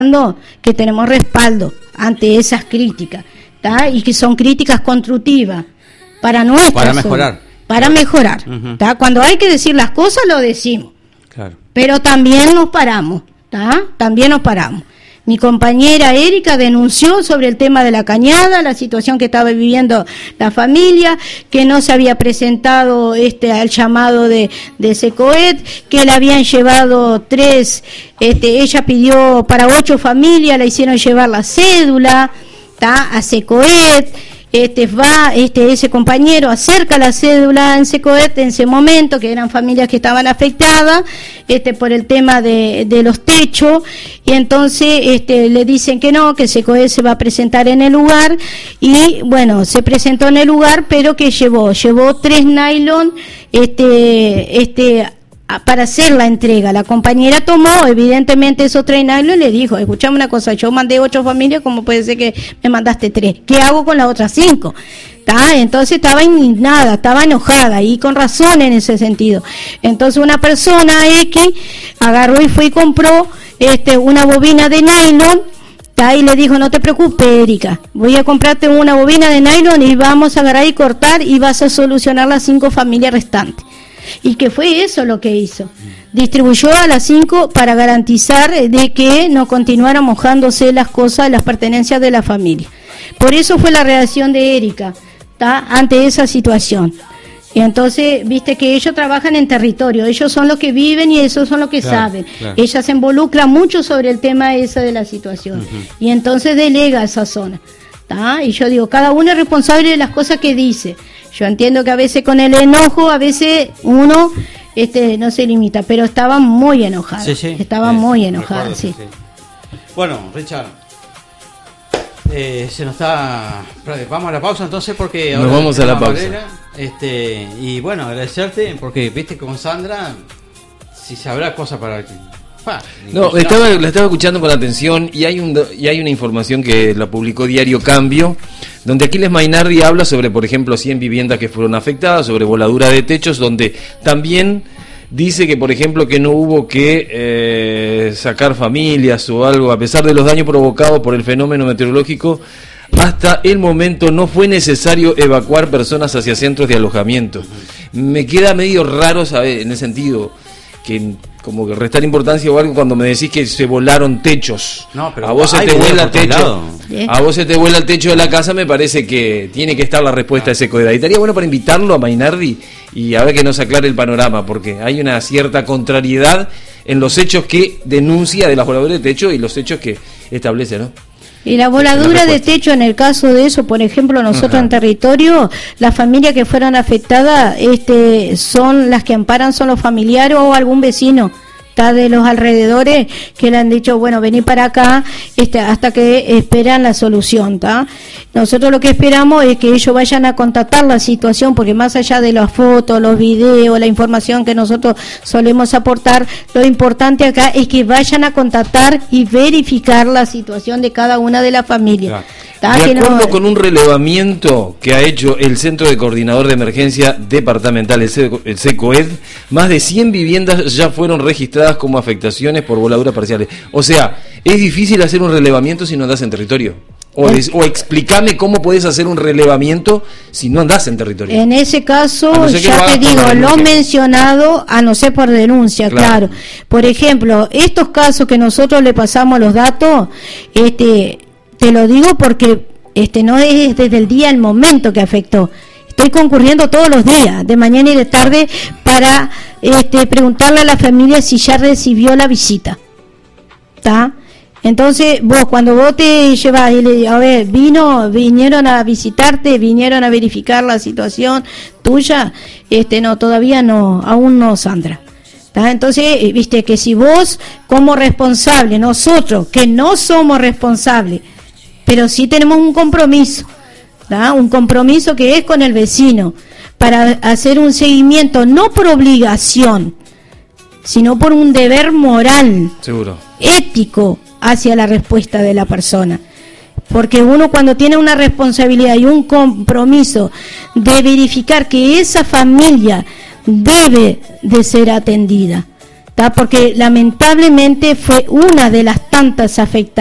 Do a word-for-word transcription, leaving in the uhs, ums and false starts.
que tenemos respaldo ante esas críticas, ¿tá? Y que son críticas constructivas para nuestra para mejorar zona, para mejorar, uh-huh. ¿tá? Cuando hay que decir las cosas lo decimos, claro. Pero también nos paramos, ¿tá? También nos paramos. Mi compañera Erika denunció sobre el tema de la cañada, la situación que estaba viviendo la familia, que no se había presentado este al llamado de, de SECOED, que le habían llevado tres, este, ella pidió para ocho familias, le hicieron llevar la cédula, ¿tá? A SECOED. Este va, este ese compañero acerca la cédula en SECOED en ese momento, que eran familias que estaban afectadas este por el tema de, de los techos, y entonces este le dicen que no, que SECOED se va a presentar en el lugar, y bueno, se presentó en el lugar, pero que llevó, llevó tres nylon, este, este para hacer la entrega. La compañera tomó evidentemente esos tres nylon y le dijo, escuchame una cosa, yo mandé ocho familias, ¿cómo puede ser que me mandaste tres? ¿Qué hago con las otras cinco? ¿Tá? Entonces estaba indignada, estaba enojada, y con razón en ese sentido. Entonces una persona X agarró y fue y compró este una bobina de nylon, ¿tá? Y le dijo, no te preocupes, Erika, voy a comprarte una bobina de nylon y vamos a agarrar y cortar y vas a solucionar las cinco familias restantes. Y que fue eso lo que hizo, distribuyó a las cinco para garantizar de que no continuaran mojándose las cosas, las pertenencias de la familia. Por eso fue la reacción de Erika, ¿tá? Ante esa situación. Y entonces, viste que ellos trabajan en territorio, ellos son los que viven y esos son los que claro, saben. Claro. Ella se involucra mucho sobre el tema ese de la situación, uh-huh. Y entonces delega esa zona, ¿tá? Y yo digo, cada uno es responsable de las cosas que dice. Yo entiendo que a veces con el enojo, a veces uno este no se limita, pero estaba muy enojada. Sí, sí. Estaba eh, muy enojada, recuerdo, sí. sí. Bueno, Richard, eh, se nos está... Vamos a la pausa entonces porque ahora... Nos vamos a la pausa. Valera, este, y bueno, agradecerte porque viste con Sandra, si sabrá cosas para... Pa, no, estaba, la estaba escuchando con atención y hay un y hay una información que la publicó Diario Cambio, donde Aquiles Mainardi habla sobre, por ejemplo, cien viviendas que fueron afectadas, sobre voladura de techos, donde también dice que, por ejemplo, que no hubo que eh, sacar familias o algo, a pesar de los daños provocados por el fenómeno meteorológico. Hasta el momento no fue necesario evacuar personas hacia centros de alojamiento. Me queda medio raro saber, en ese sentido, que como que restar importancia o algo cuando me decís que se volaron techos. No, pero a vos se te vuela el techo. A vos se te vuela el techo de la casa, me parece que tiene que estar la respuesta a ese SECOED. Y estaría bueno para invitarlo a Mainardi y a ver que nos aclare el panorama, porque hay una cierta contrariedad en los hechos que denuncia de las voladuras de techo y los hechos que establece, ¿no? Y la voladura de techo, en el caso de eso, por ejemplo, nosotros, ajá, en territorio, las familias que fueron afectadas este, son las que amparan, son los familiares o algún vecino, está de los alrededores, que le han dicho, bueno, vení para acá este, hasta que esperan la solución, ¿tá? Nosotros lo que esperamos es que ellos vayan a contactar la situación, porque más allá de las fotos, los videos, la información que nosotros solemos aportar, lo importante acá es que vayan a contactar y verificar la situación de cada una de las familias. Claro. De acuerdo no... con un relevamiento que ha hecho el Centro de Coordinador de Emergencia Departamental, el SECOED, más de cien viviendas ya fueron registradas como afectaciones por voladuras parciales. O sea, es difícil hacer un relevamiento si no andás en territorio. O, es, o explícame cómo podés hacer un relevamiento si no andás en territorio. En ese caso, no ya te digo, lo mencionado, a no ser por denuncia, claro. claro. Por ejemplo, estos casos que nosotros le pasamos los datos, este... te lo digo porque este no es desde el día, el momento que afectó. Estoy concurriendo todos los días, de mañana y de tarde, para este, preguntarle a la familia si ya recibió la visita. ¿Está? Entonces, vos, cuando vos te llevas y le a ver, vino, vinieron a visitarte, vinieron a verificar la situación tuya, este no, todavía no, aún no, Sandra. ¿Tá? Entonces, viste que si vos, como responsable, nosotros, que no somos responsables, pero sí tenemos un compromiso, ¿tá? Un compromiso que es con el vecino, para hacer un seguimiento, no por obligación, sino por un deber moral, seguro, ético, hacia la respuesta de la persona. Porque uno cuando tiene una responsabilidad y un compromiso de verificar que esa familia debe de ser atendida, ¿tá? Porque lamentablemente fue una de las tantas afectadas.